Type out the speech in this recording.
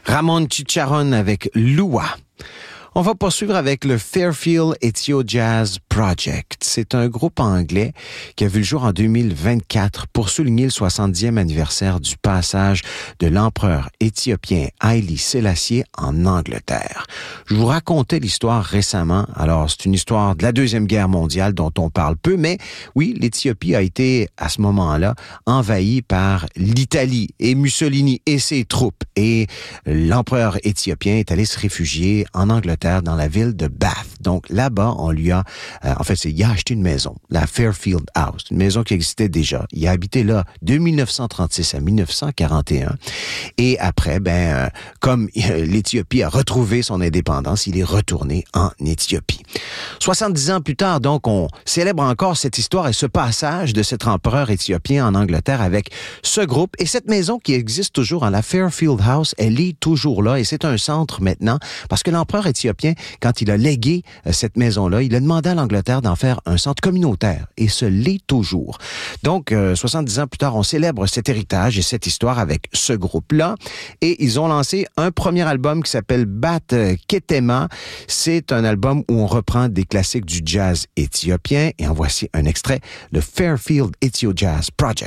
Ramon Chicharron avec Lua. On va poursuivre avec le Fairfield Ethio Jazz Project. C'est un groupe anglais qui a vu le jour en 2024 pour souligner le 70e anniversaire du passage de l'empereur éthiopien Haïli Sélassié en Angleterre. Je vous racontais l'histoire récemment. Alors, c'est une histoire de la Deuxième Guerre mondiale dont on parle peu, mais oui, l'Éthiopie a été, à ce moment-là, envahie par l'Italie et Mussolini et ses troupes. Et l'empereur éthiopien est allé se réfugier en Angleterre dans la ville de Bath. Donc là-bas, on lui a, il a acheté une maison, la Fairfield House, une maison qui existait déjà. Il a habité là de 1936 à 1941. Et après, comme l'Éthiopie a retrouvé son indépendance, il est retourné en Éthiopie. 70 ans plus tard, donc, on célèbre encore cette histoire et ce passage de cet empereur éthiopien en Angleterre avec ce groupe. Et cette maison qui existe toujours, la Fairfield House, elle est toujours là et c'est un centre maintenant parce que l'empereur éthiopien, quand il a légué cette maison-là, il a demandé à l'Angleterre d'en faire un centre communautaire et ce l'est toujours. Donc, 70 ans plus tard, on célèbre cet héritage et cette histoire avec ce groupe-là et ils ont lancé un premier album qui s'appelle Bat Ketema. C'est un album où on reprend des classiques du jazz éthiopien et en voici un extrait, le Fairfield Ethio Jazz Project.